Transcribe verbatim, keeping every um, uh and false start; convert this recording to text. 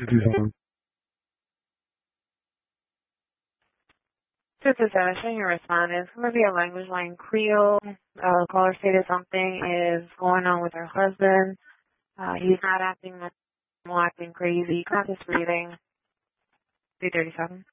fifty-seven. This is Ashley. Your response is going to be a language line Creole. Uh, caller stated something is going on with her husband. Uh, he's not acting normal, acting crazy, conscious breathing. three thirty-seven.